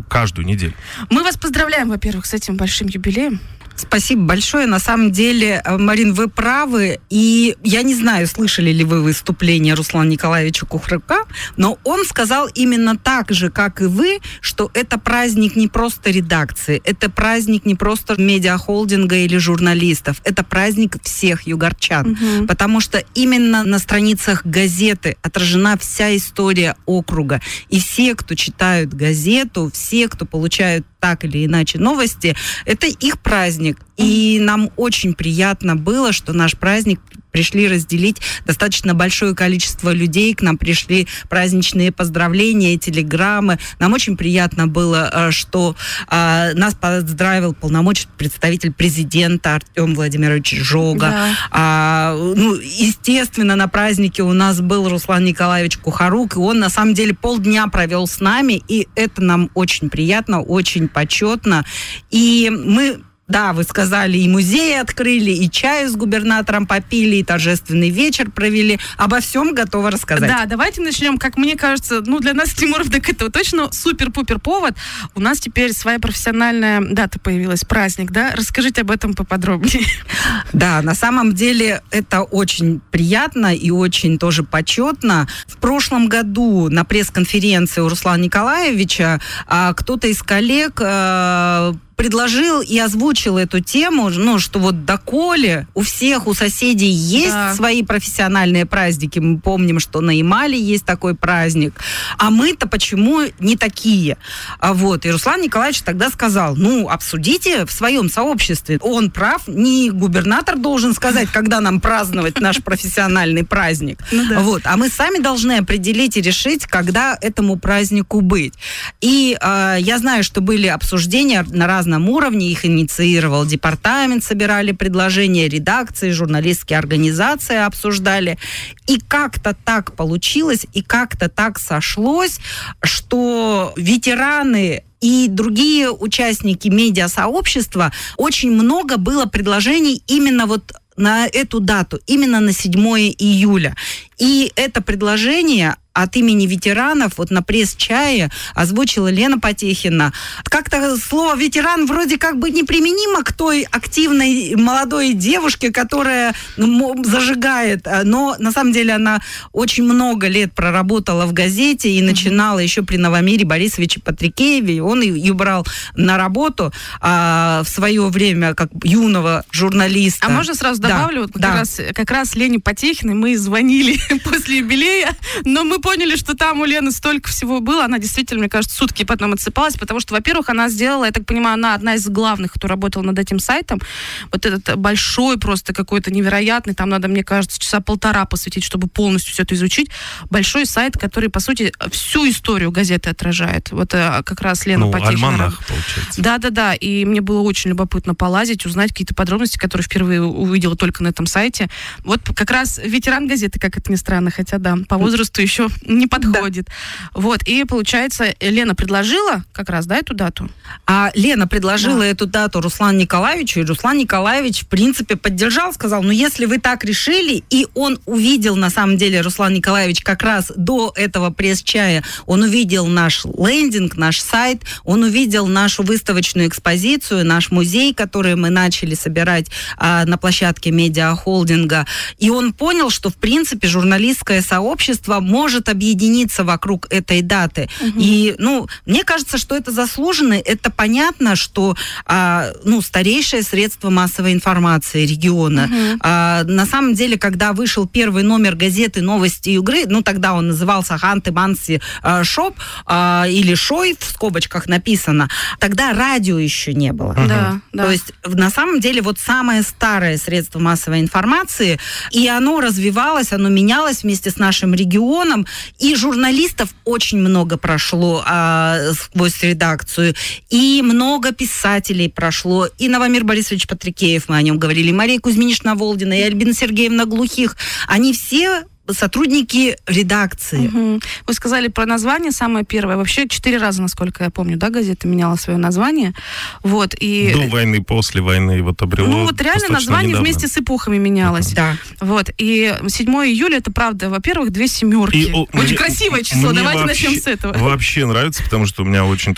каждую неделю. Мы вас поздравляем, во-первых, с этим большим юбилеем. Спасибо большое. На самом деле, Марин, вы правы. И я не знаю, слышали ли вы выступление Руслана Николаевича Кухарюка, но он сказал именно так же, как и вы, что это праздник не просто редакции, это праздник не просто медиахолдинга или журналистов, это праздник всех югорчан. Угу. Потому что именно на страницах газеты отражена вся история округа. И все, кто читают газету, все, кто получают так или иначе новости, это их праздник. И нам очень приятно было, что наш праздник пришли разделить достаточно большое количество людей, к нам пришли праздничные поздравления, телеграммы. Нам очень приятно было, что нас поздравил полномочный представитель президента Артем Владимирович Жога. Да. Естественно, на празднике у нас был Руслан Николаевич Кухарук, и он на самом деле полдня провел с нами, и это нам очень приятно, очень почетно. И мы... Да, вы сказали, и музей открыли, и чай с губернатором попили, и торжественный вечер провели. Обо всем готова рассказать. Да, давайте начнем. Как мне кажется, для нас, Тимуров, так это точно супер-пупер повод. У нас теперь своя профессиональная дата появилась, праздник, да? Расскажите об этом поподробнее. Да, на самом деле это очень приятно и очень тоже почетно. В прошлом году на пресс-конференции у Руслана Николаевича кто-то из коллег предложил и озвучил эту тему, что вот доколе у всех, у соседей есть свои профессиональные праздники. Мы помним, что на Ямале есть такой праздник. А мы-то почему не такие? И Руслан Николаевич тогда сказал, обсудите в своем сообществе. Он прав, не губернатор должен сказать, когда нам праздновать наш профессиональный праздник. А мы сами должны определить и решить, когда этому празднику быть. И я знаю, что были обсуждения на разном уровне, их инициировал департамент, собирали предложения, редакции, журналистские организации обсуждали. И как-то так получилось, и как-то так сошлось, что ветераны и другие участники медиасообщества, очень много было предложений именно на эту дату, именно на 7 июля. И это предложение от имени ветеранов на пресс-чае озвучила Лена Потехина. Как-то слово «ветеран» вроде как бы неприменимо к той активной молодой девушке, которая зажигает, но на самом деле она очень много лет проработала в газете и начинала еще при Новомире Борисовиче Патрикееве. Он ее брал на работу в свое время как юного журналиста. А можно сразу добавлю? Как раз Лене Потехиной мы звонили после юбилея, но мы поняли, что там у Лены столько всего было. Она действительно, мне кажется, сутки потом отсыпалась, потому что, во-первых, она сделала, я так понимаю, она одна из главных, кто работал над этим сайтом. Вот этот большой, просто какой-то невероятный, там надо, мне кажется, часа полтора посвятить, чтобы полностью все это изучить. Большой сайт, который, по сути, всю историю газеты отражает. Как раз Лена Потехина. Альманах, получается. Да. И мне было очень любопытно полазить, узнать какие-то подробности, которые впервые увидела только на этом сайте. Как раз ветеран газеты, как это ни странно, хотя, по возрасту еще не подходит. Да. И, получается, Лена предложила как раз, эту дату? Лена предложила эту дату Руслану Николаевичу, и Руслан Николаевич, в принципе, поддержал, сказал, если вы так решили, и он увидел, на самом деле, Руслан Николаевич как раз до этого пресс-чая, он увидел наш лендинг, наш сайт, он увидел нашу выставочную экспозицию, наш музей, который мы начали собирать на площадке медиахолдинга, и он понял, что, в принципе, журналистское сообщество может объединиться вокруг этой даты. Угу. И, мне кажется, что это заслуженно. Это понятно, что, старейшее средство массовой информации региона. Угу. На самом деле, когда вышел первый номер газеты «Новости Югры», тогда он назывался «Ханты Манси Шоп», или «Шой», в скобочках написано, тогда радио еще не было. Угу. Да. То есть, на самом деле, самое старое средство массовой информации, и оно развивалось, оно менялось вместе с нашим регионом, и журналистов очень много прошло сквозь редакцию, и много писателей прошло, и Новомир Борисович Патрикеев, мы о нем говорили, Мария Кузьминична Волдина, и Альбина Сергеевна Глухих, они все сотрудники редакции. Угу. Вы сказали про название самое первое. Вообще 4 раза, насколько я помню, газета меняла свое название. И... До войны, после войны обрело. Реально название недавно. Вместе с эпохами менялось. Да. И 7 июля, это правда, во-первых, 2 семерки. Очень красивое число. Давайте начнем с этого. Вообще нравится, потому что у меня очень